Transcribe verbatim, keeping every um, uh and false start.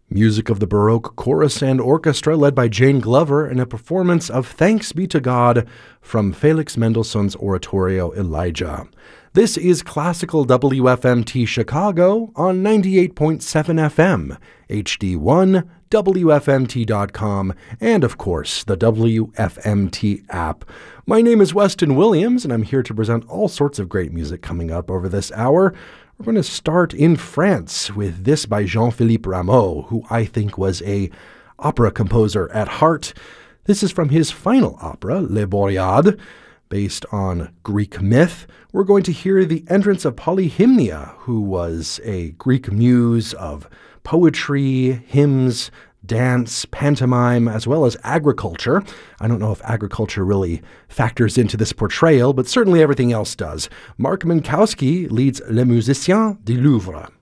Music of the Baroque Chorus and Orchestra led by Jane Glover in a performance of Thanks Be to God from Felix Mendelssohn's oratorio Elijah. This is Classical W F M T Chicago on ninety-eight point seven F M, H D one, W F M T dot com, and of course the W F M T app. My name is Weston Williams, and I'm here to present all sorts of great music coming up over this hour. We're going to start in France with this by Jean-Philippe Rameau, who I think was a opera composer at heart. This is from his final opera, Les Boreades, based on Greek myth. We're going to hear the entrance of Polyhymnia, who was a Greek muse of poetry, hymns, dance, pantomime, as well as agriculture. I don't know if agriculture really factors into this portrayal, but certainly everything else does. Mark Minkowski leads Les Musiciens du Louvre.